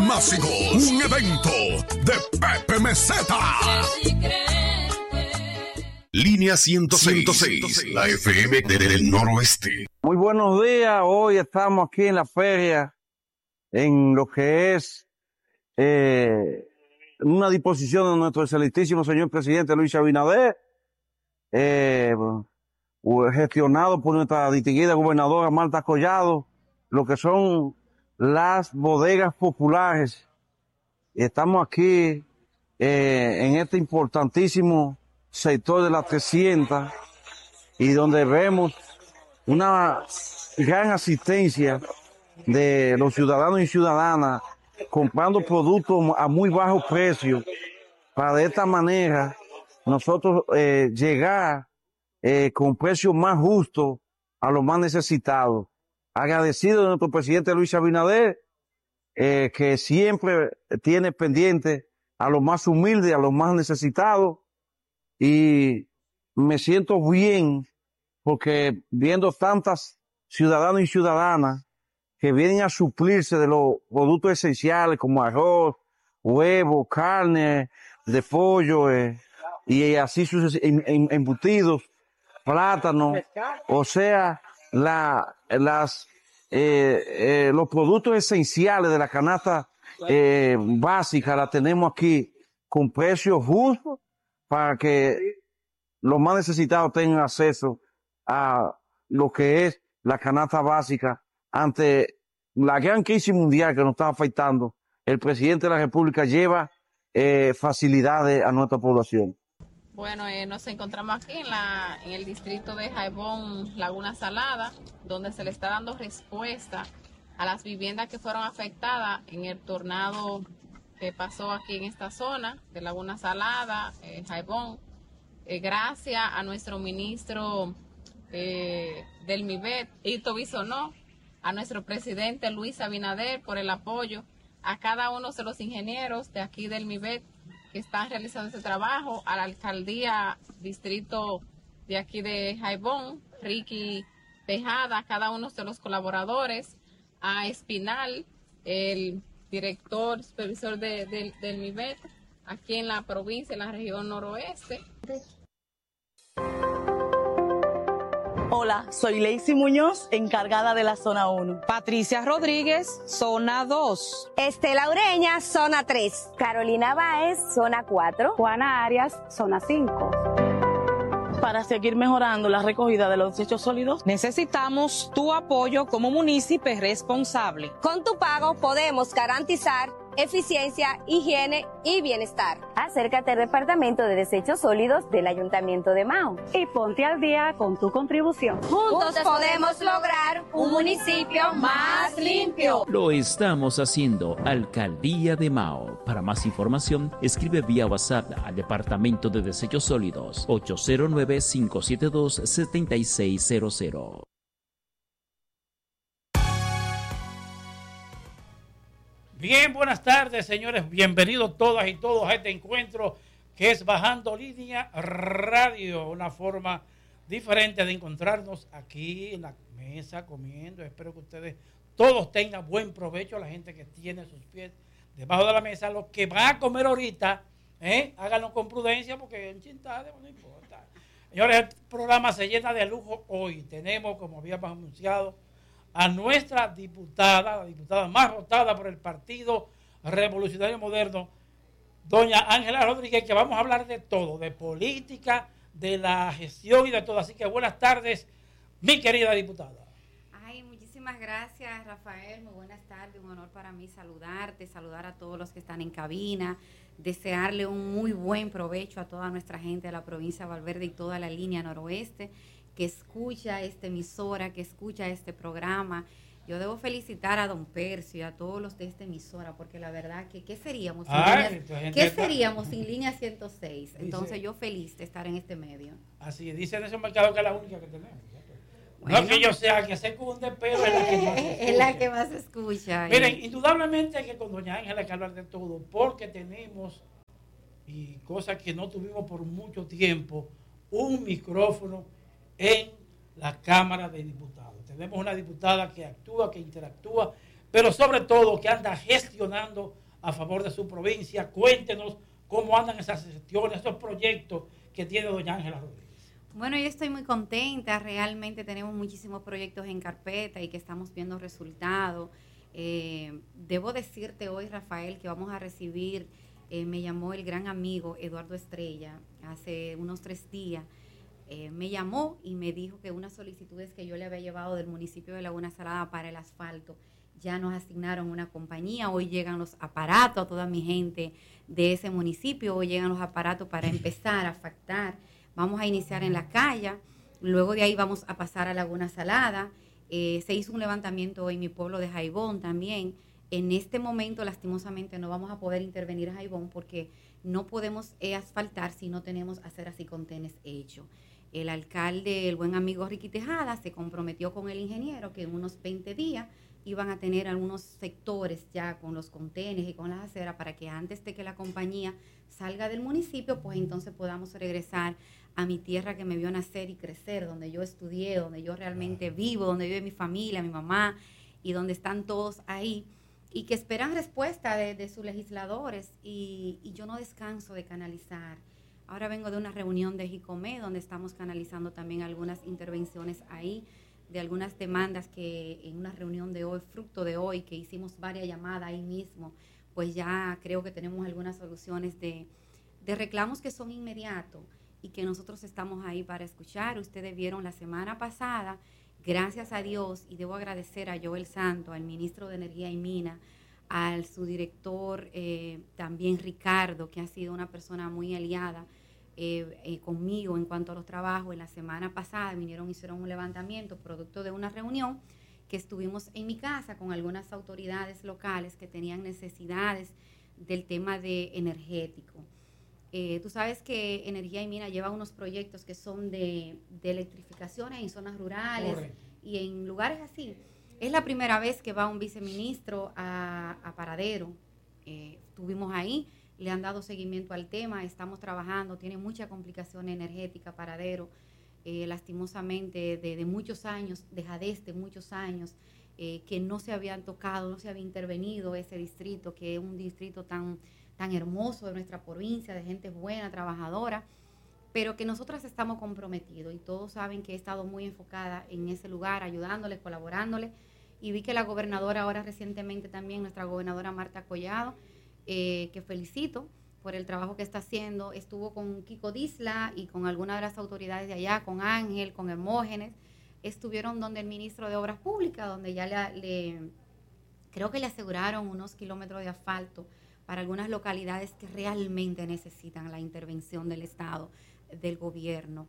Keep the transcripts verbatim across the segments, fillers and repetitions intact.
Másico, un evento de Pepe Meseta. Línea ciento seis, la F M del noroeste. Muy buenos días, hoy estamos aquí en la feria, en lo que es eh, una disposición de nuestro excelentísimo señor presidente Luis Abinader, eh, gestionado por nuestra distinguida gobernadora Marta Collado, lo que son las bodegas populares. Estamos aquí eh, en este importantísimo sector de las trescientas y donde vemos una gran asistencia de los ciudadanos y ciudadanas comprando productos a muy bajo precio para de esta manera nosotros eh, llegar eh, con precios más justos a los más necesitados. Agradecido de nuestro presidente Luis Abinader, eh, que siempre tiene pendiente a los más humildes, a los más necesitados, y me siento bien porque viendo tantas ciudadanos y ciudadanas que vienen a suplirse de los productos esenciales como arroz, huevo, carne de pollo, eh, y así sus embutidos, plátanos, o sea, la, las, eh, eh, los productos esenciales de la canasta eh, básica la tenemos aquí con precios justos para que los más necesitados tengan acceso a lo que es la canasta básica ante la gran crisis mundial que nos está afectando. El presidente de la República lleva eh, facilidades a nuestra población. Bueno, eh, nos encontramos aquí en, la, en el distrito de Jaibón, Laguna Salada, donde se le está dando respuesta a las viviendas que fueron afectadas en el tornado que pasó aquí en esta zona de Laguna Salada, eh, Jaibón. Eh, gracias a nuestro ministro eh, del MIBET, Ito Bisonó, a nuestro presidente Luis Abinader por el apoyo, a cada uno de los ingenieros de aquí del MIBET que están realizando este trabajo, a la alcaldía distrito de aquí de Jaibón, Ricky Tejada, a cada uno de los colaboradores, a Espinal, el director supervisor de, de, del MIBET, aquí en la provincia, en la región noroeste. Hola, soy Lacey Muñoz, encargada de la zona uno. Patricia Rodríguez, zona dos. Estela Ureña, zona tres. Carolina Báez, zona cuatro. Juana Arias, zona cinco. Para seguir mejorando la recogida de los desechos sólidos, necesitamos tu apoyo como municipio responsable. Con tu pago podemos garantizar eficiencia, higiene y bienestar. Acércate al Departamento de Desechos Sólidos del Ayuntamiento de Mao y ponte al día con tu contribución. Juntos podemos lograr un municipio más limpio. Lo estamos haciendo, Alcaldía de Mao. Para más información, escribe vía WhatsApp al Departamento de Desechos Sólidos ocho cero nueve, cinco siete dos, siete seis cero cero. Bien, buenas tardes, señores. Bienvenidos todas y todos a este encuentro que es Bajando Línea Radio, una forma diferente de encontrarnos aquí en la mesa comiendo. Espero que ustedes todos tengan buen provecho, la gente que tiene sus pies debajo de la mesa. Los que van a comer ahorita, ¿eh? Háganlo con prudencia porque en chintade no importa. Señores, el programa se llena de lujo hoy. Tenemos, como habíamos anunciado, a nuestra diputada, la diputada más votada por el Partido Revolucionario Moderno, doña Ángela Rodríguez, que vamos a hablar de todo, de política, de la gestión y de todo. Así que buenas tardes, mi querida diputada. Ay, muchísimas gracias, Rafael. Muy buenas tardes. Un honor para mí saludarte, saludar a todos los que están en cabina, desearle un muy buen provecho a toda nuestra gente de la provincia de Valverde y toda la línea noroeste que escucha esta emisora, que escucha este programa. Yo debo felicitar a don Percio y a todos los de esta emisora, porque la verdad que ¿qué seríamos sin, Ay, línea, ¿qué seríamos sin línea ciento seis? Entonces dice, yo feliz de estar en este medio. Así dice en ese mercado que es la única que tenemos. Bueno, no que yo sea que se cunde, pero es la que más se escucha. Es la que más se escucha. Miren, y... indudablemente que con doña Ángela hay que hablar de todo, porque tenemos, y cosas que no tuvimos por mucho tiempo, un micrófono en la Cámara de Diputados. Tenemos una diputada que actúa, que interactúa pero sobre todo que anda gestionando a favor de su provincia. Cuéntenos cómo andan esas gestiones, esos proyectos que tiene doña Ángela Rodríguez. Bueno, yo estoy muy contenta, realmente tenemos muchísimos proyectos en carpeta y que estamos viendo resultados. Eh, debo decirte hoy, Rafael, que vamos a recibir, eh, me llamó el gran amigo Eduardo Estrella hace unos tres días, eh, me llamó y me dijo que unas solicitudes que yo le había llevado del municipio de Laguna Salada para el asfalto, ya nos asignaron una compañía, hoy llegan los aparatos a toda mi gente de ese municipio, hoy llegan los aparatos para empezar a asfaltar. Vamos a iniciar en la calle, luego de ahí vamos a pasar a Laguna Salada. Eh, se hizo un levantamiento en mi pueblo de Jaibón también. En este momento, lastimosamente, no vamos a poder intervenir a Jaibón porque no podemos eh, asfaltar si no tenemos aceras y contenes hechos. El alcalde, el buen amigo Ricky Tejada, se comprometió con el ingeniero que en unos veinte días iban a tener algunos sectores ya con los contenes y con las aceras para que antes de que la compañía salga del municipio, pues entonces podamos regresar a mi tierra que me vio nacer y crecer, donde yo estudié, donde yo realmente vivo, donde vive mi familia, mi mamá, y donde están todos ahí, y que esperan respuesta de, de sus legisladores, y, y yo no descanso de canalizar. Ahora vengo de una reunión de Jicomé, donde estamos canalizando también algunas intervenciones ahí, de algunas demandas que en una reunión de hoy, fruto de hoy, que hicimos varias llamadas ahí mismo, pues ya creo que tenemos algunas soluciones de, de reclamos que son inmediatos y que nosotros estamos ahí para escuchar. Ustedes vieron la semana pasada, gracias a Dios, y debo agradecer a Joel Santo, al ministro de Energía y Mina, al subdirector eh, también Ricardo, que ha sido una persona muy aliada eh, eh, conmigo en cuanto a los trabajos. En la semana pasada vinieron, hicieron un levantamiento producto de una reunión que estuvimos en mi casa con algunas autoridades locales que tenían necesidades del tema de energético. Eh, tú sabes que Energía y Mina lleva unos proyectos que son de, de electrificaciones en zonas rurales. Correcto. Y en lugares así. Es la primera vez que va un viceministro a, a Paradero. Eh, estuvimos ahí, le han dado seguimiento al tema, estamos trabajando, tiene mucha complicación energética Paradero, eh, lastimosamente de, de muchos años, de Jadés de muchos años, eh, que no se habían tocado, no se había intervenido ese distrito, que es un distrito tan... tan hermoso de nuestra provincia, de gente buena, trabajadora, pero que nosotras estamos comprometidos y todos saben que he estado muy enfocada en ese lugar, ayudándoles, colaborándoles, y vi que la gobernadora ahora recientemente también, nuestra gobernadora Marta Collado, eh, que felicito por el trabajo que está haciendo, estuvo con Kiko Disla y con algunas de las autoridades de allá, con Ángel, con Hermógenes, estuvieron donde el ministro de Obras Públicas, donde ya le, le creo que le aseguraron unos kilómetros de asfalto para algunas localidades que realmente necesitan la intervención del Estado, del gobierno.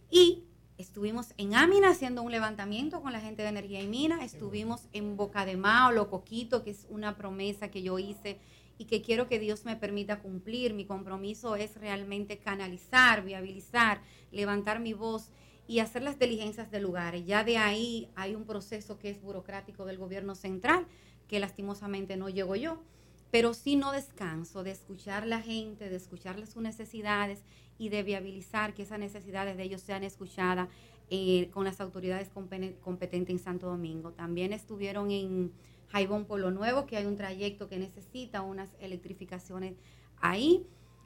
Y estuvimos en Amina haciendo un levantamiento con la gente de Energía y Mina, estuvimos en Boca de Mao, Lo Coquito, que es una promesa que yo hice y que quiero que Dios me permita cumplir. Mi compromiso es realmente canalizar, viabilizar, levantar mi voz y hacer las diligencias del lugar. Y ya de ahí hay un proceso que es burocrático del gobierno central, que lastimosamente no llego yo, pero sí no descanso de escuchar a la gente, de escuchar sus necesidades y de viabilizar que esas necesidades de ellos sean escuchadas eh, con las autoridades competentes en Santo Domingo. También estuvieron en Jaibón Pueblo Nuevo, que hay un trayecto que necesita unas electrificaciones ahí,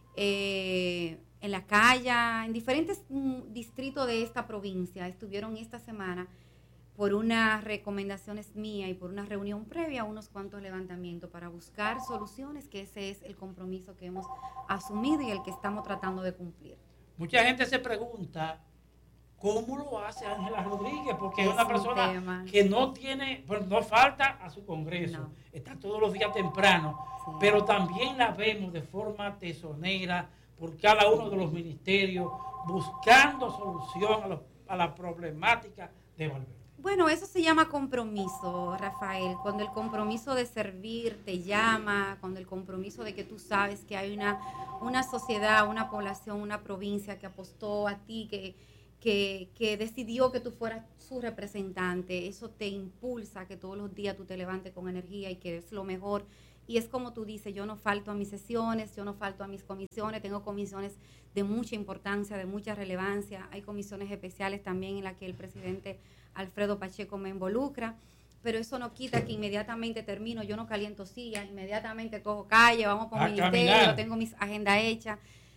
eh, en la calle, en diferentes mm, distritos de esta provincia. Estuvieron esta semana por unas recomendaciones mías y por una reunión previa, unos cuantos levantamientos para buscar soluciones, que ese es el compromiso que hemos asumido y el que estamos tratando de cumplir. Mucha gente se pregunta cómo lo hace Ángela Rodríguez, porque es, es una persona tema. que no tiene, pues no falta a su congreso, no. está todos los días temprano, sí. pero también la vemos de forma tesonera por cada uno de los ministerios, buscando solución a, los, a la problemática de Valverde. Bueno, eso se llama compromiso, Rafael. Cuando el compromiso de servir te llama, cuando el compromiso de que tú sabes que hay una, una sociedad, una población, una provincia que apostó a ti, que, que, que decidió que tú fueras su representante, eso te impulsa a que todos los días tú te levantes con energía y que es lo mejor. Y es como tú dices, yo no falto a mis sesiones, yo no falto a mis comisiones, tengo comisiones de mucha importancia, de mucha relevancia. Hay comisiones especiales también en las que el presidente Alfredo Pacheco me involucra. pero eso no quita que inmediatamente termino, yo no caliento sillas, inmediatamente cojo calle, vamos por el ministerio, yo tengo mis agendas hechas.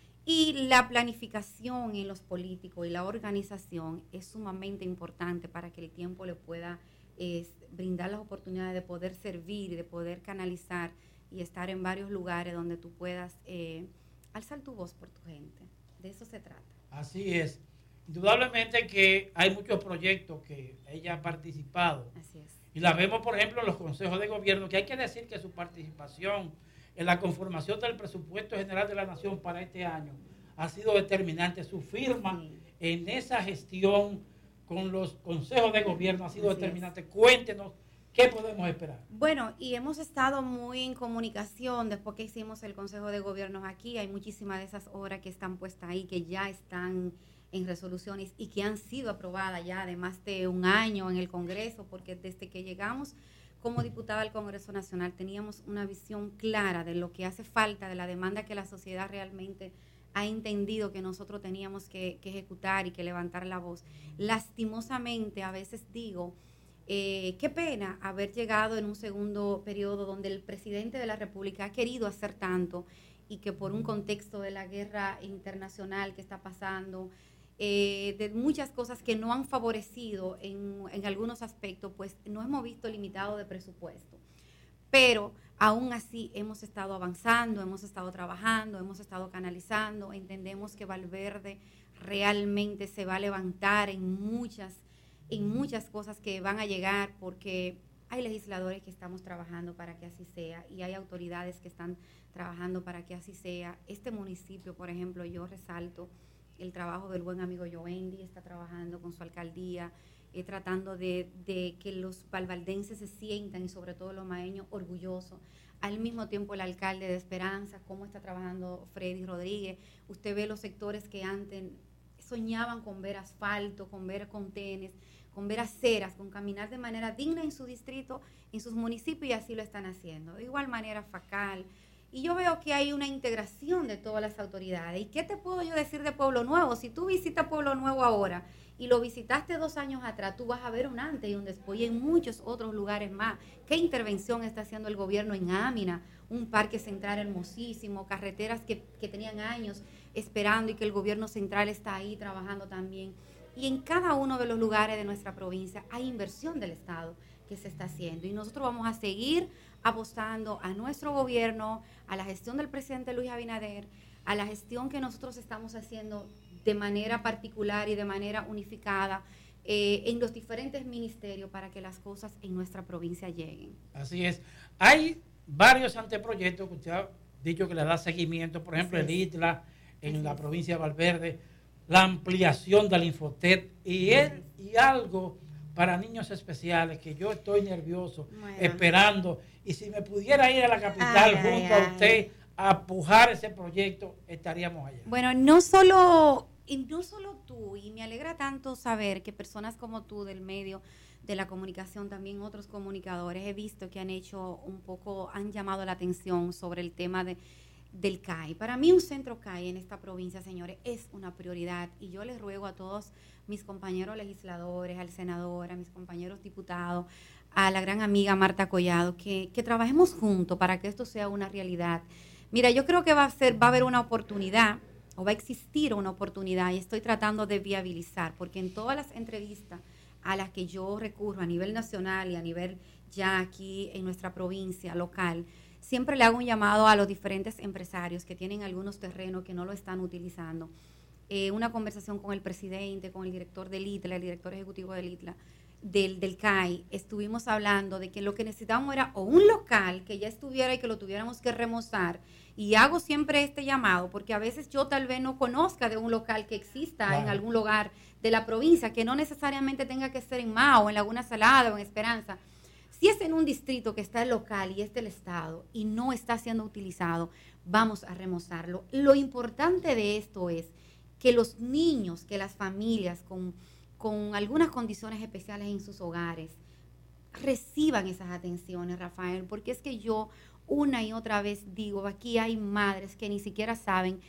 Y la planificación en los políticos y la organización es sumamente importante para que el tiempo le pueda eh, brindar las oportunidades de poder servir y de poder canalizar y estar en varios lugares donde tú puedas eh, alzar tu voz por tu gente. De eso se trata. Así es. Indudablemente que hay muchos proyectos que ella ha participado. Así es. Y la vemos, por ejemplo, en los consejos de gobierno, que hay que decir que su participación en la conformación del presupuesto general de la Nación para este año ha sido determinante. Su firma sí. en esa gestión con los consejos de gobierno ha sido Así determinante. Es. Cuéntenos qué podemos esperar. Bueno, y hemos estado muy en comunicación después que hicimos el consejo de gobierno aquí. Hay muchísimas de esas obras que están puestas ahí, que ya están en resoluciones y que han sido aprobadas ya de más de un año en el Congreso, porque desde que llegamos como diputada al Congreso Nacional teníamos una visión clara de lo que hace falta, de la demanda que la sociedad realmente ha entendido que nosotros teníamos que, que ejecutar y que levantar la voz. Lastimosamente, a veces digo, eh, qué pena haber llegado en un segundo periodo donde el presidente de la República ha querido hacer tanto y que por un contexto de la guerra internacional que está pasando, Eh, de muchas cosas que no han favorecido en, en algunos aspectos, pues no hemos visto limitado de presupuesto. Pero aún así hemos estado avanzando, hemos estado trabajando, hemos estado canalizando. Entendemos que Valverde realmente se va a levantar en muchas, en muchas cosas que van a llegar, porque hay legisladores que estamos trabajando para que así sea y hay autoridades que están trabajando para que así sea. Este municipio, por ejemplo, yo resalto el trabajo del buen amigo Joendi, está trabajando con su alcaldía, eh, tratando de, de que los valvaldenses se sientan, y sobre todo los maeños, orgullosos. Al mismo tiempo el alcalde de Esperanza, cómo está trabajando Freddy Rodríguez. Usted ve los sectores que antes soñaban con ver asfalto, con ver contenes, con ver aceras, con caminar de manera digna en su distrito, en sus municipios, y así lo están haciendo. De igual manera Facal. Y yo veo que hay una integración de todas las autoridades. ¿Y qué te puedo yo decir de Pueblo Nuevo? Si tú visitas Pueblo Nuevo ahora y lo visitaste dos años atrás, tú vas a ver un antes y un después, y en muchos otros lugares más. ¿Qué intervención está haciendo el gobierno en Ámina? Un parque central hermosísimo, carreteras que, que tenían años esperando y que el gobierno central está ahí trabajando también. Y en cada uno de los lugares de nuestra provincia hay inversión del Estado que se está haciendo. Y nosotros vamos a seguir apostando a nuestro gobierno, a la gestión del presidente Luis Abinader, a la gestión que nosotros estamos haciendo de manera particular y de manera unificada eh, en los diferentes ministerios para que las cosas en nuestra provincia lleguen. Así es. Hay varios anteproyectos que usted ha dicho que le da seguimiento, por ejemplo, el ITLA en la provincia de Valverde, la ampliación del Infotet y, el, y algo para niños especiales, que yo estoy nervioso, bueno. esperando. Y si me pudiera ir a la capital ay, junto ay, a usted ay. a pujar ese proyecto, estaríamos allá. Bueno, no solo, y no solo tú, y me alegra tanto saber que personas como tú del medio de la comunicación, también otros comunicadores, he visto que han hecho un poco, han llamado la atención sobre el tema de, del C A I. Para mí un centro C A I en esta provincia, señores, es una prioridad, y yo les ruego a todos mis compañeros legisladores, al senador, a mis compañeros diputados, a la gran amiga Marta Collado, que, que trabajemos juntos para que esto sea una realidad. Mira, yo creo que va a ser, va a haber una oportunidad, o va a existir una oportunidad, y estoy tratando de viabilizar, porque en todas las entrevistas a las que yo recurro a nivel nacional y a nivel ya aquí en nuestra provincia local, siempre le hago un llamado a los diferentes empresarios que tienen algunos terrenos que no lo están utilizando. Eh, una conversación con el presidente, con el director del ITLA, el director ejecutivo del ITLA, del, del C A I, estuvimos hablando de que lo que necesitábamos era o un local que ya estuviera y que lo tuviéramos que remozar, y hago siempre este llamado, porque a veces yo tal vez no conozca de un local que exista claro. en algún lugar de la provincia, que no necesariamente tenga que ser en Mao, en Laguna Salada o en Esperanza. Si es en un distrito que está el local y es del Estado y no está siendo utilizado, vamos a remozarlo. Lo importante de esto es que los niños, que las familias con, con algunas condiciones especiales en sus hogares reciban esas atenciones, Rafael, porque es que yo una y otra vez digo, aquí hay madres que ni siquiera saben